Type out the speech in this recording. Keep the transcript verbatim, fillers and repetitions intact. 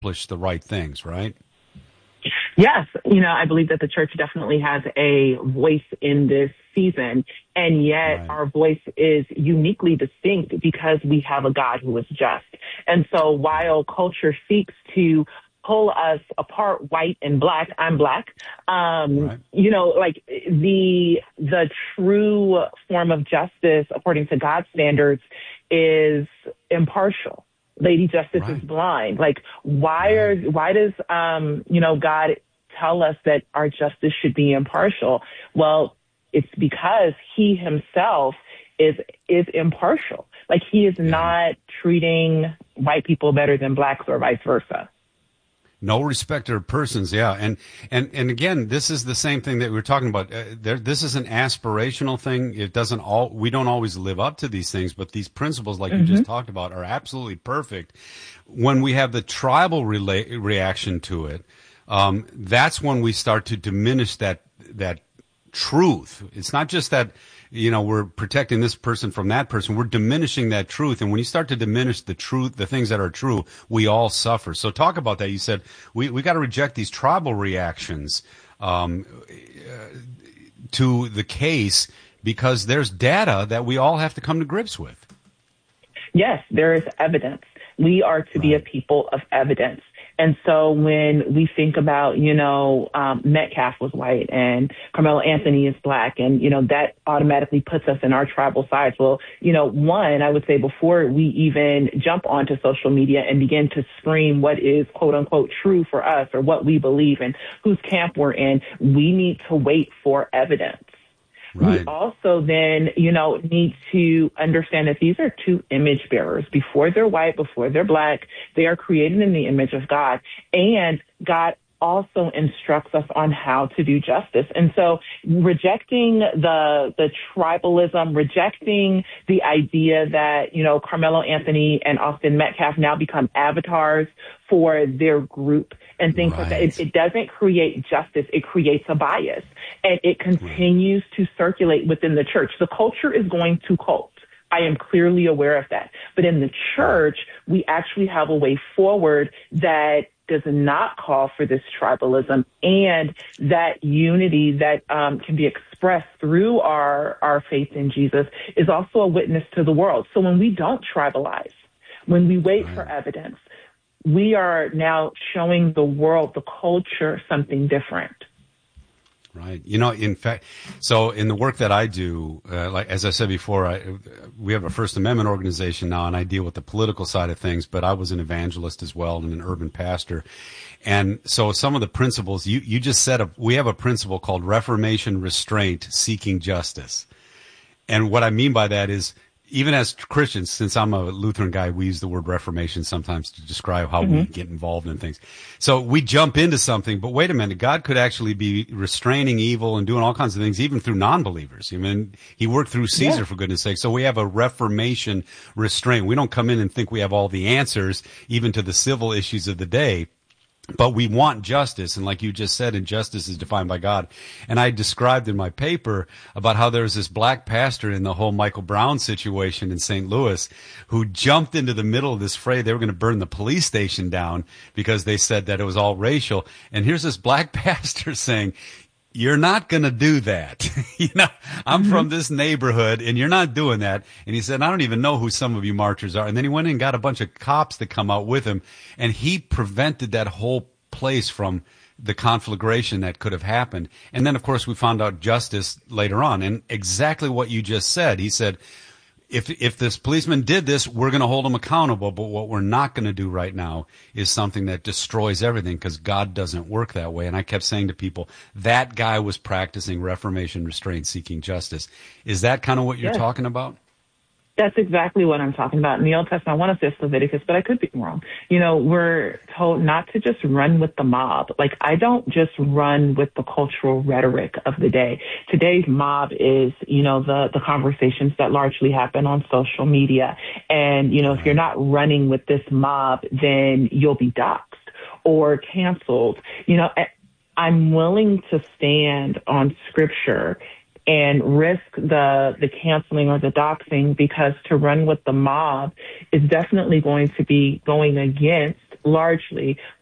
accomplish the right things, right? Yes. You know, I believe that the church definitely has a voice in this season, and yet Right. our voice is uniquely distinct because we have a God who is just. And so while culture seeks to pull us apart, white and black, I'm black, um, Right. you know, like the, the true form of justice, according to God's standards, is impartial. Lady Justice Right. is blind. Like, why are, Right. why does, um, you know, God tell us that our justice should be impartial? Well, it's because he himself is, is impartial. Like, he is Yeah. not treating white people better than blacks or vice versa. No respecter of persons, yeah, and and and again, this is the same thing that we were talking about. Uh, there, this is an aspirational thing. It doesn't all. We don't always live up to these things, but these principles, like Mm-hmm. you just talked about, are absolutely perfect. When we have the tribal rela- reaction to it, um, that's when we start to diminish that that truth. It's not just that, you know, we're protecting this person from that person. We're diminishing that truth. And when you start to diminish the truth, the things that are true, we all suffer. So talk about that. You said we, we got to reject these tribal reactions um, uh, to the case because there's data that we all have to come to grips with. Yes, there is evidence. We are to be a Right. people of evidence. And so when we think about, you know, um, Metcalf was white and Carmelo Anthony is black, and, you know, that automatically puts us in our tribal sides. Well, you know, one, I would say before we even jump onto social media and begin to scream what is quote unquote true for us or what we believe in, whose camp we're in, we need to wait for evidence. Right. We also then, you know, need to understand that these are two image bearers. Before they're white, before they're black, they are created in the image of God. And God also instructs us on how to do justice. And so rejecting the the tribalism, rejecting the idea that, you know, Carmelo Anthony and Austin Metcalf now become avatars for their group and things like that. Right. It, it doesn't create justice. It creates a bias, and it continues to circulate within the church. The culture is going to cult. I am clearly aware of that. But in the church, we actually have a way forward that does not call for this tribalism, and that unity that um, can be expressed through our, our faith in Jesus is also a witness to the world. So when we don't tribalize, when we wait Right. for evidence, we are now showing the world, the culture, something different. Right. You know, in fact, so in the work that I do, uh, like as I said before, I, we have a First Amendment organization now, and I deal with the political side of things, but I was an evangelist as well and an urban pastor. And so some of the principles, you, you just said, a, we have a principle called reformation restraint seeking justice. And what I mean by that is, even as Christians, since I'm a Lutheran guy, we use the word reformation sometimes to describe how Mm-hmm. we get involved in things. So we jump into something, but wait a minute, God could actually be restraining evil and doing all kinds of things, even through non-believers. I mean, he worked through Caesar, Yeah. for goodness sake. So we have a reformation restraint. We don't come in and think we have all the answers, even to the civil issues of the day. But we want justice, and like you just said, injustice is defined by God. And I described in my paper about how there was this black pastor in the whole Michael Brown situation in Saint Louis who jumped into the middle of this fray. They were going to burn the police station down because they said that it was all racial. And here's this black pastor saying, you're not going to do that. you know, I'm mm-hmm. from this neighborhood and you're not doing that. And he said, I don't even know who some of you marchers are. And then he went in and got a bunch of cops to come out with him. And he prevented that whole place from the conflagration that could have happened. And then, of course, we found out justice later on. And exactly what you just said. He said, if if this policeman did this, we're going to hold him accountable. But what we're not going to do right now is something that destroys everything, because God doesn't work that way. And I kept saying to people, that guy was practicing reformation, restraint, seeking justice. Is that kind of what you're yes. talking about? That's exactly what I'm talking about. In the Old Testament, I want to say it's Leviticus, but I could be wrong. You know, we're told not to just run with the mob. Like, I don't just run with the cultural rhetoric of the day. Today's mob is, you know, the, the conversations that largely happen on social media. And, you know, if you're not running with this mob, then you'll be doxxed or canceled. You know, I'm willing to stand on scripture and risk the the canceling or the doxing, because to run with the mob is definitely going to be going against largely